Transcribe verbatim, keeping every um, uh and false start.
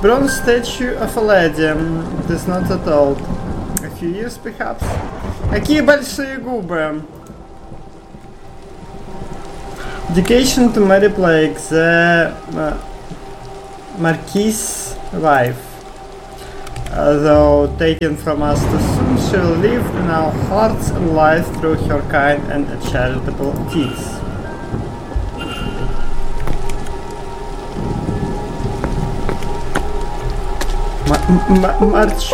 bronze statue of a lady. It is not that old. A few years, perhaps. Какие большие губы. Dedication to Mary Blake, the uh, Marquis' wife. Uh, though taken from us too soon, she will live in our hearts and life through her kind and charitable deeds. March